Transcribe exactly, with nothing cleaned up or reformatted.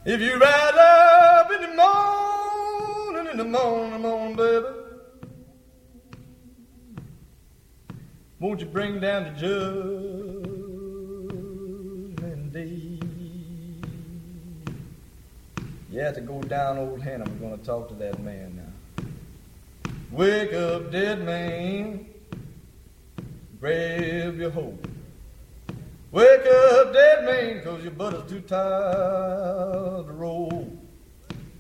If you rise up in the morning, in the morning, morning, baby, won't you bring down the judgment day? You have to go down Old Hannah. We're going to talk to that man now. Wake up, dead man. Grab your hope. Wake up, dead man, 'cause your butt is too tired to roll.